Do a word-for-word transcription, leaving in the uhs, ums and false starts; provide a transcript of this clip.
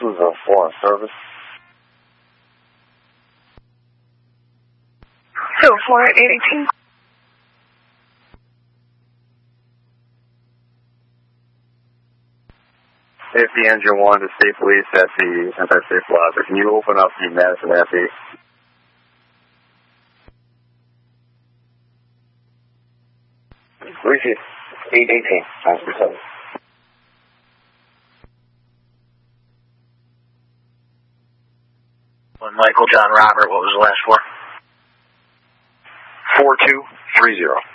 two zero four on service. two oh four, eight eighteen. If the engine one to state police at the anti-safe plaza, can you open up the Madison F E? Repeat, eight eighteen, times per seven. One Michael John Robert, what was the last four? four two three zero.